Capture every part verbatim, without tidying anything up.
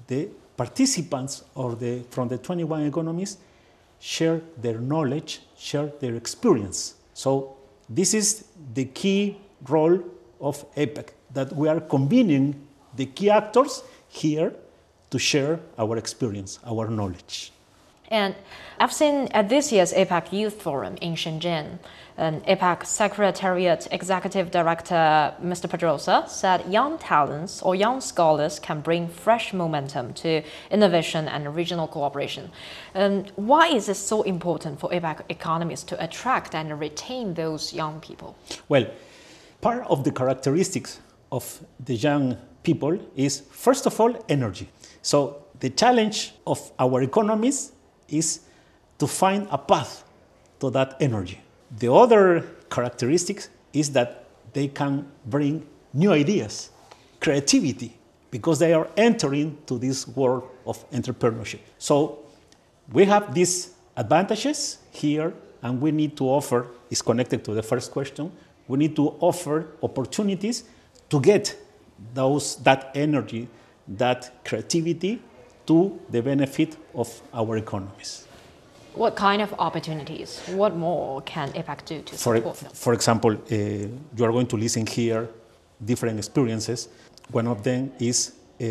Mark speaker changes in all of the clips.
Speaker 1: the participants or the, from the twenty-one economies share their knowledge, share their experience. So this is the key role of APEC, that we are convening the key actors here to share our experience, our knowledge.
Speaker 2: And I've seen at this year's APEC Youth Forum in Shenzhen, um, APEC Secretariat Executive Director Mister Pedrosa said young talents or young scholars can bring fresh momentum to innovation and regional cooperation. Um, why is it so important for APEC economies to attract and retain those young people?
Speaker 1: Well, part of the characteristics of the young people is, first of all, energy. So the challenge of our economies is to find a path to that energy. The other characteristic is that they can bring new ideas, creativity, because they are entering to this world of entrepreneurship. So we have these advantages here, and we need to offer, is connected to the first question, we need to offer opportunities to get those, that energy, that creativity to the benefit of our economies.
Speaker 2: What kind of opportunities? What more can APEC do to
Speaker 1: for,
Speaker 2: support them?
Speaker 1: For example, uh, you are going to listen here different experiences. One of them is uh,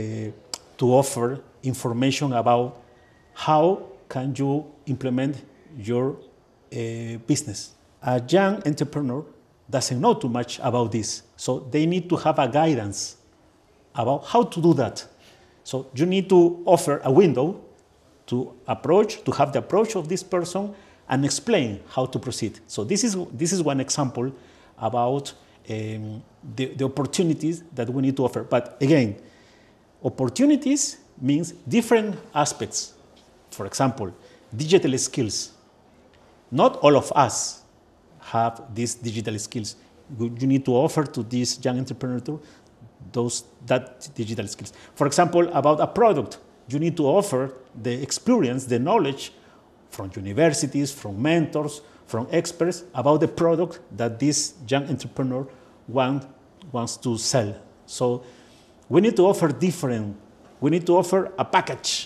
Speaker 1: to offer information about how can you implement your uh, business. A young entrepreneur doesn't know too much about this, so they need to have a guidance about how to do that. So you need to offer a window to approach, to have the approach of this person and explain how to proceed. So this is, this is one example about um, the, the opportunities that we need to offer. But again, opportunities means different aspects. For example, digital skills. Not all of us have these digital skills. You need to offer to this young entrepreneur those that digital skills. For example, about a product, you need to offer the experience, the knowledge from universities, from mentors, from experts about the product that this young entrepreneur want, wants to sell. So we need to offer different, we need to offer a package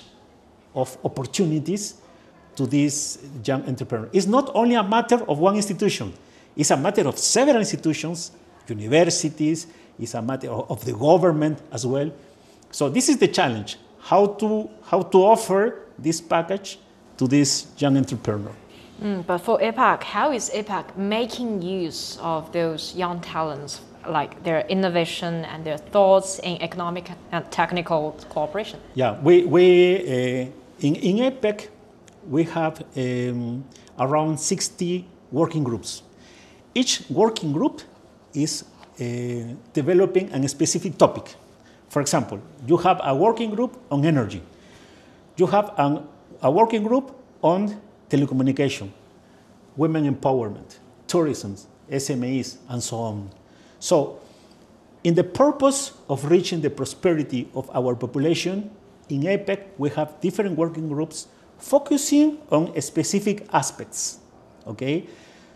Speaker 1: of opportunities to this young entrepreneur. It's not only a matter of one institution, it's a matter of several institutions, universities, it's a matter of the government as well. So this is the challenge, how to, how to offer this package to this young entrepreneur.
Speaker 2: Mm, but for APEC, how is APEC making use of those young talents, like their innovation and their thoughts in economic and technical cooperation?
Speaker 1: Yeah, we, we uh, in, in APEC, we have um, around sixty working groups. Each working group is uh, developing a specific topic. For example, you have a working group on energy. You have an, a working group on telecommunication, women empowerment, tourism, S M Es, and so on. So, in the purpose of reaching the prosperity of our population, in APEC, we have different working groups focusing on specific aspects, okay?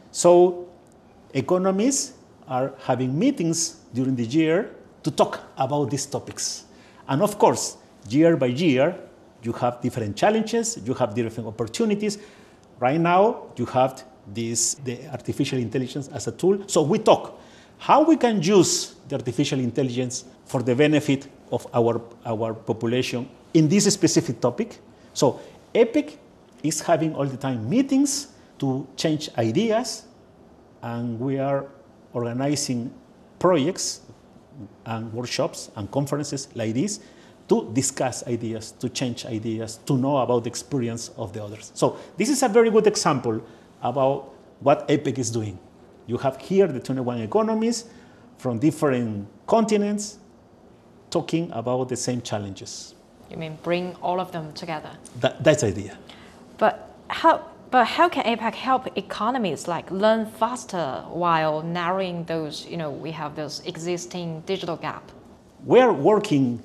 Speaker 1: So, economists are having meetings during the year to talk about these topics. And of course, year by year, you have different challenges, you have different opportunities. Right now, you have this, the artificial intelligence as a tool. So we talk how we can use the artificial intelligence for the benefit of our, our population in this specific topic. So APEC is having all the time meetings to change ideas, and we are organizing projects and workshops and conferences like this to discuss ideas, to change ideas, to know about the experience of the others. So this is a very good example about what APEC is doing. You have here the twenty-one economies from different continents talking about the same challenges.
Speaker 2: You mean bring all of them together?
Speaker 1: That, that's the idea.
Speaker 2: But how, but how can APEC help economies like learn faster while narrowing those, you know, we have those existing digital gap?
Speaker 1: We are working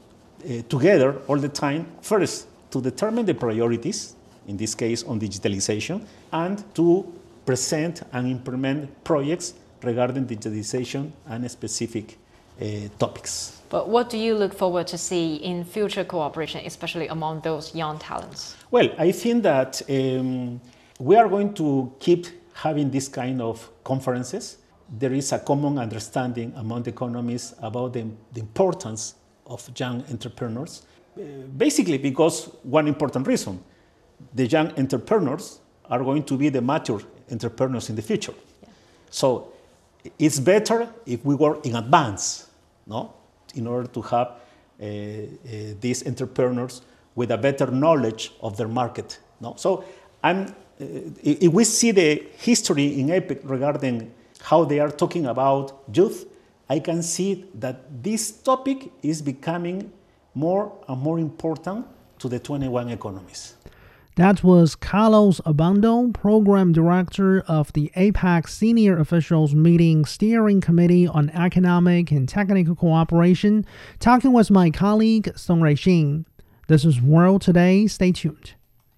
Speaker 1: uh, together all the time, first to determine the priorities, in this case on digitalization, and to present and implement projects regarding digitalization and specific uh, topics.
Speaker 2: But what do you look forward to see in future cooperation, especially among those young talents?
Speaker 1: Well, I think that um, we are going to keep having this kind of conferences. There is a common understanding among the economists about the, the importance of young entrepreneurs, uh, basically because one important reason, the young entrepreneurs are going to be the mature entrepreneurs in the future. Yeah. So it's better if we work in advance, no? In order to have uh, uh, these entrepreneurs with a better knowledge of their market. No? So I'm, uh, if we see the history in APEC regarding how they are talking about youth, I can see that this topic is becoming more and more important to the twenty-one economies.
Speaker 3: That was Carlos Obando, Program Director of the APEC Senior Officials Meeting Steering Committee on Economic and Technical Cooperation, talking with my colleague Song Ruixing. This is World Today. Stay tuned.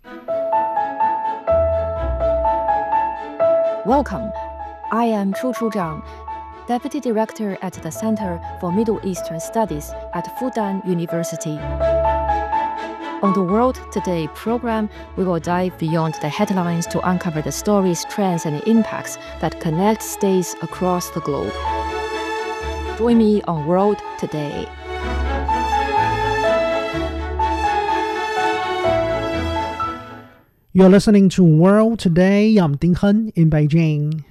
Speaker 4: Welcome. I am Chu Chu Zhang, Deputy Director at the Center for Middle Eastern Studies at Fudan University. On the World Today program, we will dive beyond the headlines to uncover the stories, trends, and impacts that connect states across the globe. Join me on World Today.
Speaker 3: You're listening to World Today. I'm Ding Hen in Beijing.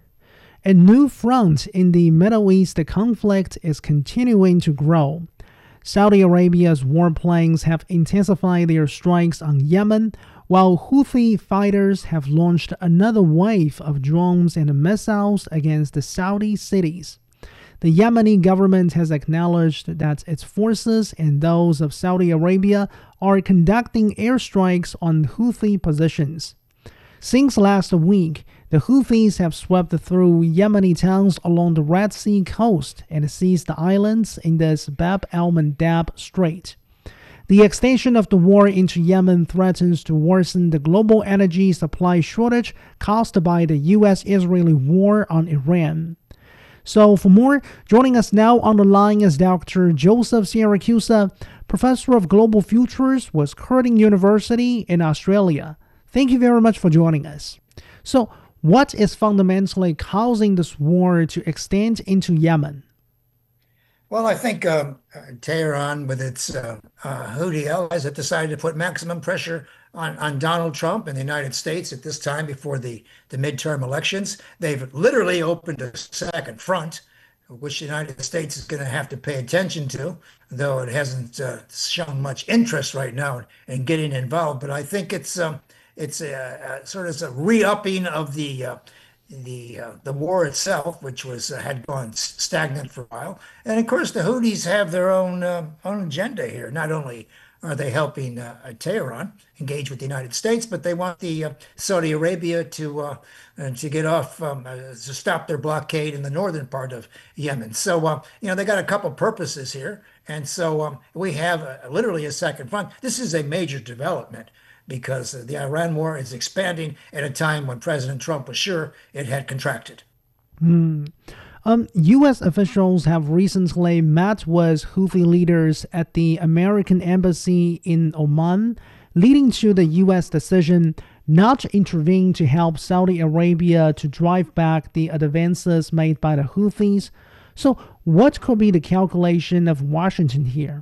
Speaker 3: A new front in the Middle East conflict is continuing to grow. Saudi Arabia's warplanes have intensified their strikes on Yemen, while Houthi fighters have launched another wave of drones and missiles against the Saudi cities. The Yemeni government has acknowledged that its forces and those of Saudi Arabia are conducting airstrikes on Houthi positions. Since last week, the Houthis have swept through Yemeni towns along the Red Sea coast and seized the islands in the Bab el-Mandab Strait. The extension of the war into Yemen threatens to worsen the global energy supply shortage caused by the U S-Israeli war on Iran. So for more, joining us now on the line is Doctor Joseph Siracusa, Professor of Global Futures with Curtin University in Australia. Thank you very much for joining us. So, what is fundamentally causing this war to extend into Yemen?
Speaker 5: Well, I think um, Tehran, with its uh, uh, Houthi allies, have decided to put maximum pressure on, on Donald Trump and the United States at this time before the, the midterm elections. They've literally opened a second front, which the United States is going to have to pay attention to, though it hasn't uh, shown much interest right now in getting involved. But I think it's um, it's a, a sort of a re-upping of the uh, the uh, the war itself, which was uh, had gone stagnant for a while. And of course, the Houthis have their own uh, own agenda here. Not only are they helping uh, Tehran engage with the United States, but they want the uh, Saudi Arabia to uh, uh, to get off um, uh, to stop their blockade in the northern part of Yemen. So uh, you know they got a couple purposes here, and so um, we have uh, literally a second front. This is a major development, because the Iran war is expanding at a time when President Trump was sure it had contracted.
Speaker 3: Hmm. Um, U S officials have recently met with Houthi leaders at the American embassy in Oman, leading to the U S decision not to intervene to help Saudi Arabia to drive back the advances made by the Houthis. So what could be the calculation of Washington here?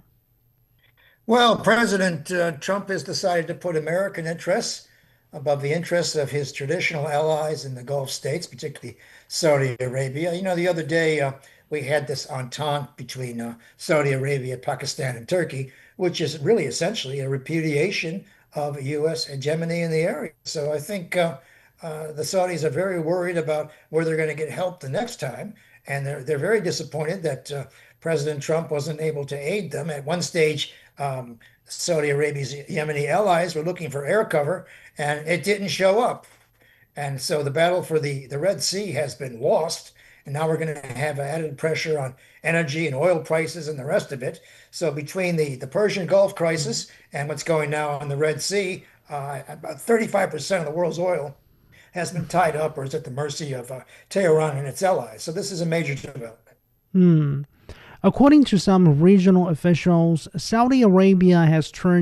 Speaker 5: Well, President uh, Trump has decided to put American interests above the interests of his traditional allies in the Gulf states, particularly Saudi Arabia. You know, the other day uh, we had this entente between uh, Saudi Arabia, Pakistan, and Turkey, which is really essentially a repudiation of U S hegemony in the area. So I think uh, uh, the Saudis are very worried about where they're going to get help the next time. And they're, they're very disappointed that uh, President Trump wasn't able to aid them. At one stage, um, Saudi Arabia's Yemeni allies were looking for air cover, and it didn't show up. And so the battle for the, the Red Sea has been lost. And now we're going to have added pressure on energy and oil prices and the rest of it. So between the, the Persian Gulf crisis and what's going now on the Red Sea, uh, about thirty-five percent of the world's oil has been tied up or is at the mercy of uh, Tehran and its allies. So this is a major development.
Speaker 3: Hmm. According to some regional officials, Saudi Arabia has turned